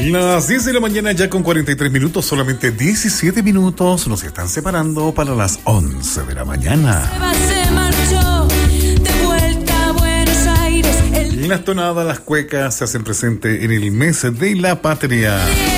Las 10 de la mañana ya con 43 minutos, solamente 17 minutos nos están separando para las 11 de la mañana. Se marchó de vuelta a Buenos Aires. Las tonadas, las cuecas se hacen presente en el mes de la patria.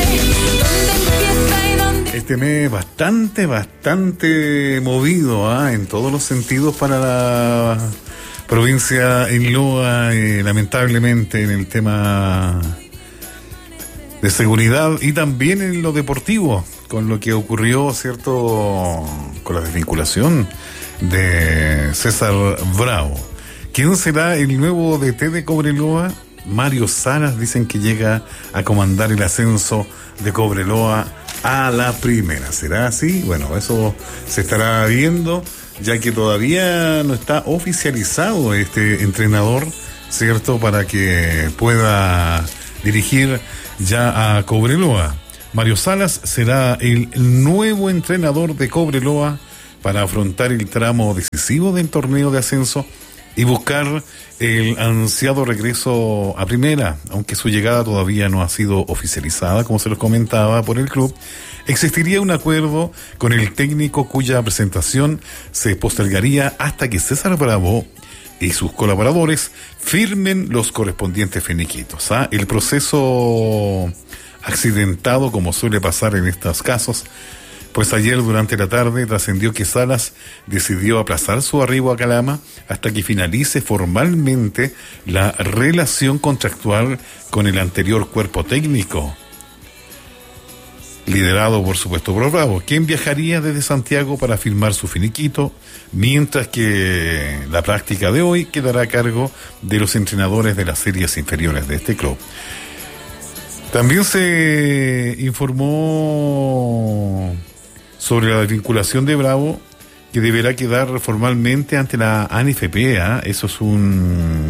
Este mes bastante movido, en todos los sentidos para la provincia en Loa, lamentablemente en el tema de seguridad y también en lo deportivo, con lo que ocurrió, ¿cierto?, con la desvinculación de César Bravo. ¿Quién será el nuevo DT de Cobreloa? Mario Salas, dicen que llega a comandar el ascenso de Cobreloa a la primera. ¿Será así? Bueno, eso se estará viendo, ya que todavía no está oficializado este entrenador, ¿cierto?, para que pueda dirigir ya a Cobreloa. Mario Salas será el nuevo entrenador de Cobreloa para afrontar el tramo decisivo del torneo de ascenso y buscar el ansiado regreso a primera, aunque su llegada todavía no ha sido oficializada, como se los comentaba, por el club. Existiría un acuerdo con el técnico cuya presentación se postergaría hasta que César Bravo y sus colaboradores firmen los correspondientes finiquitos. El proceso accidentado, como suele pasar en estos casos, pues ayer durante la tarde trascendió que Salas decidió aplazar su arribo a Calama hasta que finalice formalmente la relación contractual con el anterior cuerpo técnico, liderado por supuesto por Bravo, quien viajaría desde Santiago para firmar su finiquito, mientras que la práctica de hoy quedará a cargo de los entrenadores de las series inferiores de este club. También se informó sobre la desvinculación de Bravo, que deberá quedar formalmente ante la ANFP. Eso es un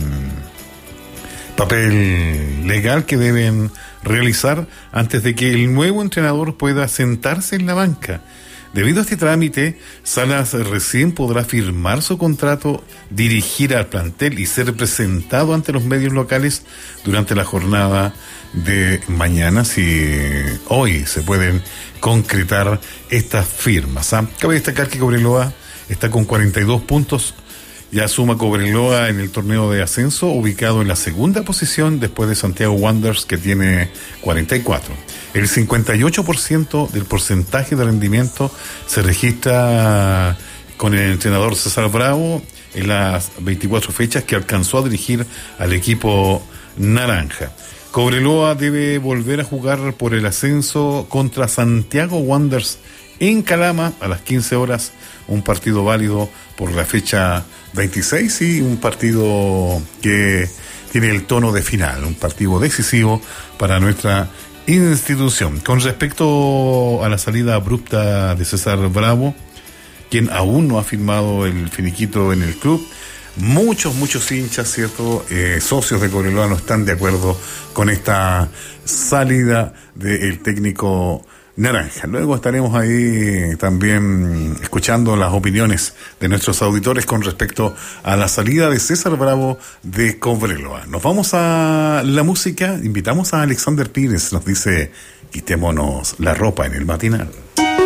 papel legal que deben realizar antes de que el nuevo entrenador pueda sentarse en la banca. Debido a este trámite, Salas recién podrá firmar su contrato, dirigir al plantel y ser presentado ante los medios locales durante la jornada de mañana, si hoy se pueden concretar estas firmas. Cabe destacar que Cobreloa está con 42 puntos. Ya suma Cobreloa en el torneo de ascenso, ubicado en la segunda posición después de Santiago Wanderers, que tiene 44. El 58% del porcentaje de rendimiento se registra con el entrenador César Bravo en las 24 fechas que alcanzó a dirigir al equipo naranja. Cobreloa debe volver a jugar por el ascenso contra Santiago Wanderers en Calama a las 15 horas, un partido válido por la fecha 26 y un partido que tiene el tono de final, un partido decisivo para nuestra institución. Con respecto a la salida abrupta de César Bravo, quien aún no ha firmado el finiquito en el club, muchos hinchas, ¿cierto?, socios de Cobreloa no están de acuerdo con esta salida del técnico naranja. Luego estaremos ahí también escuchando las opiniones de nuestros auditores con respecto a la salida de César Bravo de Cobreloa. Nos vamos a la música, invitamos a Alexander Pires, nos dice: quitémonos la ropa en el matinal.